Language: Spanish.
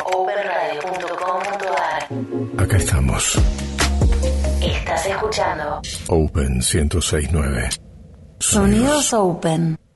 openradio.com.ar. Acá estamos. Estás escuchando Open 106.9. Sonidos Open.